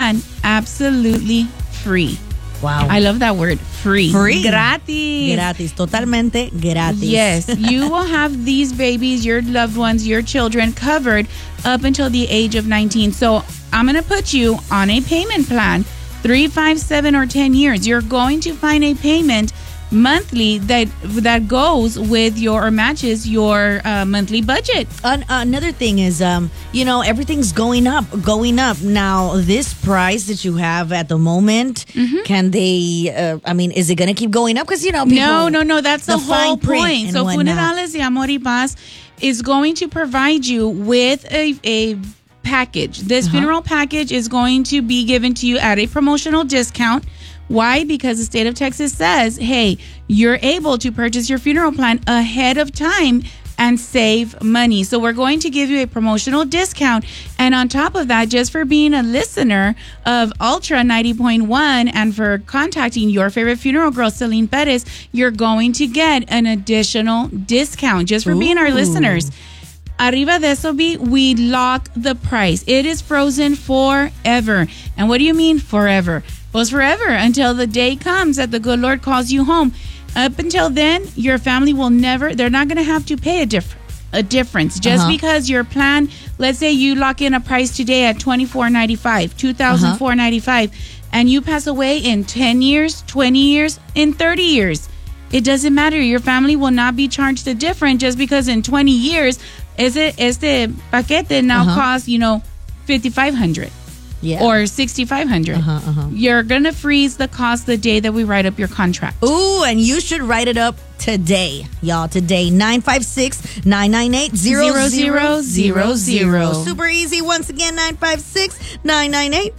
plan absolutely free. Wow. I love that word, free. Free. Gratis. Gratis. Totalmente gratis. Yes, you will have these babies, your loved ones, your children covered up until the age of 19. So I'm going to put you on a payment plan, 3, 5, 7, or 10 years. You're going to find a payment monthly that goes with your or matches your monthly budget. Another thing is, everything's going up. Now, this price that you have at the moment, can they, is it going to keep going up? Because, people... No, that's the whole fine print point. and So whatnot. Funerales de Amor y Paz is going to provide you with a package. This funeral package is going to be given to you at a promotional discount. Why? Because the state of Texas says, hey, you're able to purchase your funeral plan ahead of time and save money. So we're going to give you a promotional discount. And on top of that, just for being a listener of Ultra 90.1 and for contacting your favorite funeral girl, Celine Perez, you're going to get an additional discount just for being our listeners. Arriba de eso, we lock the price. It is frozen forever. And what do you mean forever? Well, it's forever until the day comes that the good Lord calls you home. Up until then, your family will they're not going to have to pay a difference. Just because your plan, let's say you lock in a price today at $2,495, $2,495, and you pass away in 10 years, 20 years, in 30 years. It doesn't matter. Your family will not be charged the difference just because in 20 years, este paquete now costs, $5,500. Yeah. Or $6,500. You're going to freeze the cost the day that we write up your contract. Ooh, and you should write it up today, y'all. Today, 956-998-0000. Super easy. Once again, 956-998